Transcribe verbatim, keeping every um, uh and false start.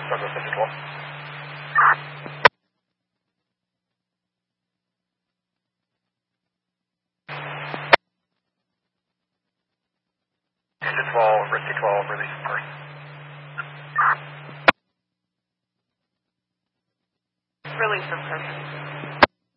Douglas fifty twelve. Engine twelve, Risky twelve, release first. Release from person.